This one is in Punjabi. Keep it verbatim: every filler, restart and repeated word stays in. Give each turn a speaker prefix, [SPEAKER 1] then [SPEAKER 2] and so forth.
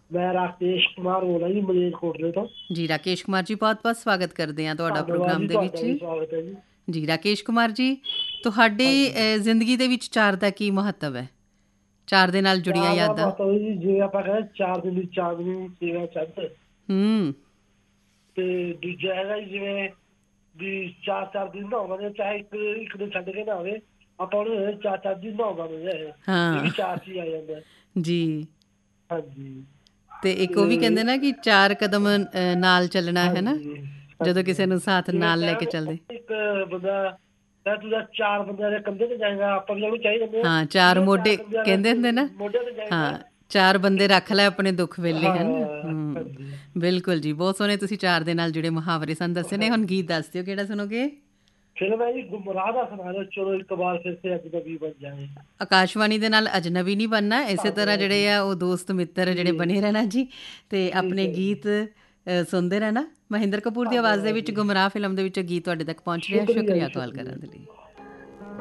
[SPEAKER 1] ਮੈਂ ਰਾਕੇਸ਼ ਕੁਮਾਰ ਬੋਲਦਾ ਜੀ ਮਲੇਰਕੋਟਲੇ ਤੋਂ।
[SPEAKER 2] ਜੀ ਰਾਕੇਸ਼ ਕੁਮਾਰ ਜੀ, ਬਹੁਤ ਬਹੁਤ ਸਵਾਗਤ ਕਰਦੇ ਹਾਂ ਤੁਹਾਡਾ
[SPEAKER 1] ਧੰਨਵਾਦ
[SPEAKER 2] ਪ੍ਰੋਗਰਾਮ
[SPEAKER 1] ਜੀ,
[SPEAKER 2] ਦੇ
[SPEAKER 1] ਤੁਹਾਡਾ
[SPEAKER 2] ਵਿੱਚ।
[SPEAKER 1] ਵੀ ਸਵਾਗਤ ਹੈ ਜੀ।
[SPEAKER 2] ਜੀ ਰਾਕੇਸ਼ ਕੁਮਾਰ ਜੀ, ਤੁਹਾਡੀ
[SPEAKER 1] ਹਾਂਜੀ,
[SPEAKER 2] ਅ, ਜ਼ਿੰਦਗੀ ਦੇ ਵਿੱਚ ਚਾਰ ਦਾ ਕੀ ਮਹੱਤਵ ਹੈ? ਚਾਰ ਦੇ ਨਾਲ ਜੁੜੀਆਂ
[SPEAKER 1] ਚਾਰ ਦਾ
[SPEAKER 2] ਯਾਦਾਂ।
[SPEAKER 1] ਮਹੱਤਵ ਜੀ, ਜਿਵੇਂ ਆਪਾਂ ਕਹਿੰਦੇ ਚਾਰ ਦਿਨ ਦੀ ਚਾਂਦਨੀ ਸੇਵਾ ਚੰਦ,
[SPEAKER 2] ਹੂੰ।
[SPEAKER 1] ਤੇ ਦੂਜਾ ਹੈਗਾ ਜੀ ਜਿਵੇਂ ਵੀ ਚਾਰ ਚਾਰ ਦਿਨ ਨਹਾਉਂਦੇ, ਚਾਹੇ ਇੱਕ ਇੱਕ ਦਿਨ ਛੱਡ ਕੇ ਨਹਾਵੇ, ਆਪਾਂ ਉਹਨੂੰ ਚਾਰ ਚਾਰ ਦਿਨ ਨਹਾਉਂਦੇ ਇਹ ਇਹ ਵੀ
[SPEAKER 2] ਹਾਂ
[SPEAKER 1] ਚਾਰ ਚ ਹੀ ਆ ਜਾਂਦਾ।
[SPEAKER 2] ਜੀ।
[SPEAKER 1] ਹਾਂਜੀ
[SPEAKER 2] ਤੇ ਇੱਕ ਉਹ ਵੀ
[SPEAKER 1] ਤੇ
[SPEAKER 2] ਕਹਿੰਦੇ ਨਾ ਕਿ ਚਾਰ ਕਦਮ ਅ, ਨਾਲ ਚੱਲਣਾ ਹੈ ਨਾ,
[SPEAKER 1] ਹਾਂਜੀ
[SPEAKER 2] ਜਦੋਂ
[SPEAKER 1] ਹਾਂਜੀ
[SPEAKER 2] ਕਿਸੇ ਨੂੰ
[SPEAKER 1] ਹਾਂਜੀ
[SPEAKER 2] ਸਾਥ
[SPEAKER 1] ਜਿਵੇਂ
[SPEAKER 2] ਨਾਲ ਲੈ ਕੇ
[SPEAKER 1] ਕਹਿ
[SPEAKER 2] ਚੱਲਦੇ।
[SPEAKER 1] ਇੱਕ ਬੰਦਾ ਕਹਿ ਤੂੰ ਤਾਂ ਚਾਰ ਬੰਦਿਆਂ ਦੇ ਕੰਧੇ ਤੇ ਜਾਏਗਾ, ਆਪਾਂ ਵੀ ਉਹਨੂੰ ਚਾਹੀਦੇ ਨੇ
[SPEAKER 2] ਹਾਂ,
[SPEAKER 1] ਵੀ
[SPEAKER 2] ਚਾਰ
[SPEAKER 1] ਉਹ ਚਾਰ
[SPEAKER 2] ਮੋਢੇ
[SPEAKER 1] ਬੰਦਿਆਂ
[SPEAKER 2] ਕਹਿੰਦੇ ਹੁੰਦੇ
[SPEAKER 1] ਦੇ
[SPEAKER 2] ਨਾ।
[SPEAKER 1] ਮੋਢਿਆਂ ਤੇ ਜਾਏਗਾ।
[SPEAKER 2] ਹਾਂ, ਚਾਰ ਬੰਦੇ ਰੱਖ ਲੈ ਆਪਣੇ ਦੁੱਖ ਵੇਲੇ,
[SPEAKER 1] ਹਾਂ
[SPEAKER 2] ਹੈ ਨਾ। ਹੂੰ,
[SPEAKER 1] ਹਾਂਜੀ
[SPEAKER 2] ਬਿਲਕੁਲ ਜੀ, ਬਹੁਤ ਸੋਹਣੇ ਤੁਸੀਂ ਚਾਰ ਦੇ ਨਾਲ ਜੁੜੇ ਮੁਹਾਵਰੇ ਸਾਨੂੰ ਦੱਸੇ ਨੇ। ਹੁਣ
[SPEAKER 1] ਹਾਂਜੀ
[SPEAKER 2] ਗੀਤ ਦੱਸ ਦਿਓ, ਕਿਹੜਾ ਸੁਣੋਗੇ?
[SPEAKER 1] ਫਿਲਮ ਹੈ ਜੀ ਗੁੰਮਰਾਹ ਦਾ ਸੁਣਾ ਦਿਓ, ਚਲੋ ਇੱਕ ਵਾਰ ਫਿਰ ਸੇ ਅਜਨਬੀ ਬਣ ਜਾਏ।
[SPEAKER 2] ਆਕਾਸ਼ਵਾਣੀ ਦੇ ਨਾਲ ਅਜਨਬੀ ਨਹੀਂ ਬਣਨਾ, ਇਸੇ ਤਰ੍ਹਾਂ
[SPEAKER 1] ਧੰਨਵਾਦ
[SPEAKER 2] ਜਿਹੜੇ
[SPEAKER 1] ਜੀ।
[SPEAKER 2] ਆ ਉਹ ਦੋਸਤ ਮਿੱਤਰ ਜਿਹੜੇ
[SPEAKER 1] ਜੀ
[SPEAKER 2] ਬਣੇ ਰਹਿਣਾ ਜੀ, ਤੇ
[SPEAKER 1] ਠੀਕ
[SPEAKER 2] ਆਪਣੇ
[SPEAKER 1] ਹੈ ਜੀ,
[SPEAKER 2] ਗੀਤ ਅ, ਸੁਣਦੇ ਰਹਿਣਾ। ਮਹਿੰਦਰ ਕਪੂਰ ਦੀ ਆਵਾਜ਼ ਦੇ
[SPEAKER 1] ਧੰਨਵਾਦ
[SPEAKER 2] ਵਿੱਚ
[SPEAKER 1] ਜੀ,
[SPEAKER 2] ਗੁੰਮਰਾਹ ਫਿਲਮ ਦੇ ਵਿੱਚ ਗੀਤ ਤੁਹਾਡੇ ਤੱਕ ਪਹੁੰਚ ਰਿਹਾ।
[SPEAKER 1] ਸ਼ੁਕਰੀਆ ਜੀ,
[SPEAKER 2] ਸ਼ੁਕਰੀਆ ਕਾਲ
[SPEAKER 1] ਸ਼ੁਕਰੀਆ।
[SPEAKER 2] ਕਰਨ ਦੇ ਲਈ।